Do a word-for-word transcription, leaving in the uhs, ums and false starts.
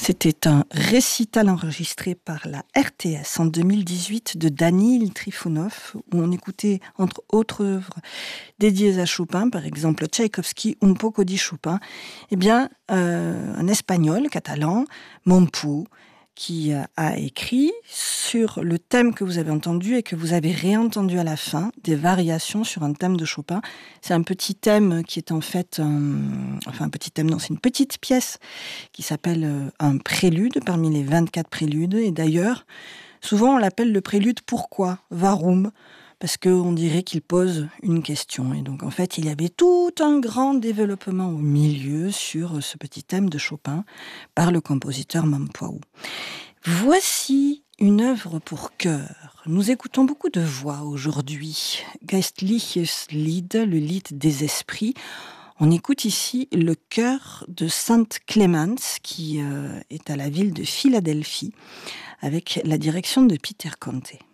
C'était un récital enregistré par la R T S en deux mille dix-huit de Danil Trifonov, où on écoutait, entre autres œuvres dédiées à Chopin, par exemple Tchaïkovski, Un poco di Chopin, eh bien, euh, un espagnol catalan, Mompou, qui a écrit sur le thème que vous avez entendu et que vous avez réentendu à la fin, des variations sur un thème de Chopin. C'est un petit thème qui est en fait, un, enfin un petit thème, non, c'est une petite pièce qui s'appelle un prélude parmi les vingt-quatre préludes. Et d'ailleurs, souvent on l'appelle le prélude pourquoi, Warum, parce qu'on dirait qu'il pose une question. Et donc en fait, il y avait tout un grand développement au milieu sur ce petit thème de Chopin par le compositeur Mompou. Voici une œuvre pour chœur. Nous écoutons beaucoup de voix aujourd'hui. Geistliches Lied, le Lied des esprits. On écoute ici le chœur de Saint Clements, qui euh, est à la ville de Philadelphie, avec la direction de Peter Conte.